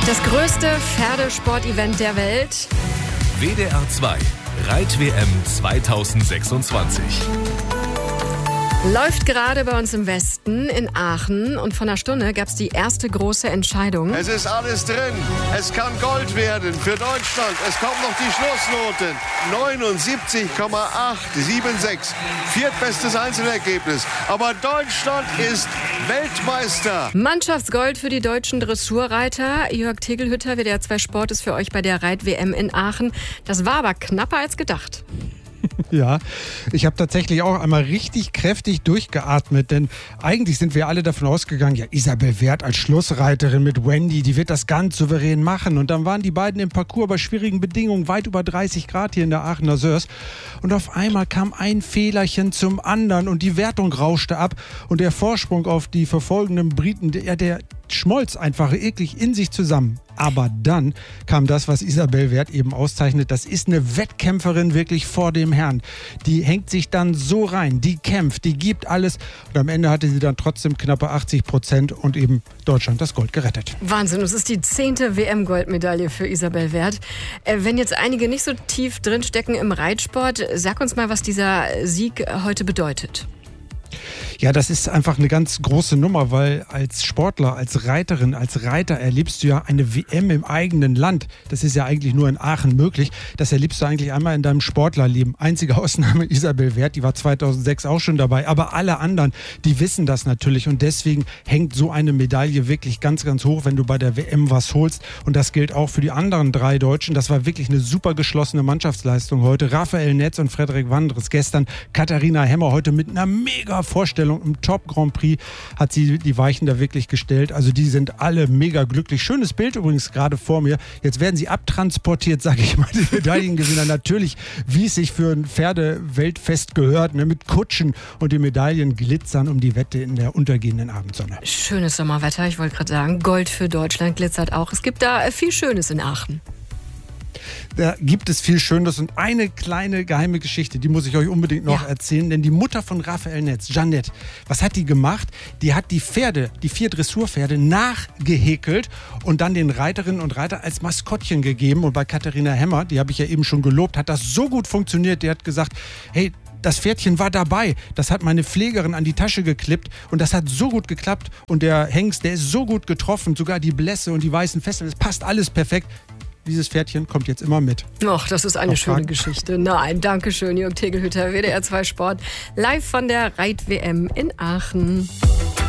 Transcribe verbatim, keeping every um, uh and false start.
Das größte Pferdesportevent der Welt. W D R zwei Reit-W M zweitausendsechsundzwanzig. Läuft gerade bei uns im Westen in Aachen und vor einer Stunde gab es die erste große Entscheidung. Es ist alles drin. Es kann Gold werden für Deutschland. Es kommt noch die Schlussnoten. neunundsiebzig Komma achthundertsechsundsiebzig. Viertbestes Einzelergebnis. Aber Deutschland ist Weltmeister. Mannschaftsgold für die deutschen Dressurreiter. Jörg Tegelhütter, W D R zwei Sport ist für euch bei der Reit-W M in Aachen. Das war aber knapper als gedacht. Ja, ich habe tatsächlich auch einmal richtig kräftig durchgeatmet, denn eigentlich sind wir alle davon ausgegangen, ja, Isabel Werth als Schlussreiterin mit Wendy, die wird das ganz souverän machen. Und dann waren die beiden im Parcours bei schwierigen Bedingungen, weit über dreißig Grad hier in der Aachener Sörs. Und auf einmal kam ein Fehlerchen zum anderen und die Wertung rauschte ab. Und der Vorsprung auf die verfolgenden Briten, der, der schmolz einfach eklig in sich zusammen. Aber dann kam das, was Isabel Werth eben auszeichnet. Das ist eine Wettkämpferin wirklich vor dem Herrn. Die hängt sich dann so rein, die kämpft, die gibt alles. Und am Ende hatte sie dann trotzdem knappe achtzig Prozent und eben Deutschland das Gold gerettet. Wahnsinn, es ist die zehnte W M-Goldmedaille für Isabel Werth. Äh, wenn jetzt einige nicht so tief drinstecken im Reitsport, sag uns mal, was dieser Sieg heute bedeutet. Ja, das ist einfach eine ganz große Nummer, weil als Sportler, als Reiterin, als Reiter erlebst du ja eine W M im eigenen Land. Das ist ja eigentlich nur in Aachen möglich. Das erlebst du eigentlich einmal in deinem Sportlerleben. Einzige Ausnahme Isabel Werth, die war zweitausendsechs auch schon dabei. Aber alle anderen, die wissen das natürlich und deswegen hängt so eine Medaille wirklich ganz, ganz hoch, wenn du bei der W M was holst. Und das gilt auch für die anderen drei Deutschen. Das war wirklich eine super geschlossene Mannschaftsleistung heute. Raphael Netz und Frederik Wandres gestern. Katharina Hemmer heute mit einer mega Vorstellung im Top Grand Prix hat sie die Weichen da wirklich gestellt. Also die sind alle mega glücklich. Schönes Bild übrigens gerade vor mir. Jetzt werden sie abtransportiert, sage ich mal, die Medaillengewinner. Natürlich, wie es sich für ein Pferdeweltfest gehört, ne, mit Kutschen und die Medaillen glitzern um die Wette in der untergehenden Abendsonne. Schönes Sommerwetter, ich wollte gerade sagen, Gold für Deutschland glitzert auch. Es gibt da viel Schönes in Aachen. Da gibt es viel Schönes und eine kleine geheime Geschichte, die muss ich euch unbedingt noch ja. erzählen, denn die Mutter von Raphael Netz, Jeanette, was hat die gemacht? Die hat die Pferde, die vier Dressurpferde nachgehäkelt und dann den Reiterinnen und Reiter als Maskottchen gegeben. Und bei Katharina Hemmer, die habe ich ja eben schon gelobt, hat das so gut funktioniert, die hat gesagt, hey, das Pferdchen war dabei, das hat meine Pflegerin an die Tasche geklippt und das hat so gut geklappt und der Hengst, der ist so gut getroffen, sogar die Blässe und die weißen Fesseln, das passt alles perfekt. Dieses Pferdchen kommt jetzt immer mit. Ach, das ist eine Noch schöne Fragen? Geschichte. Nein, danke schön, Jörg Tegelhütter, W D R zwei Sport, live von der Reit-W M in Aachen.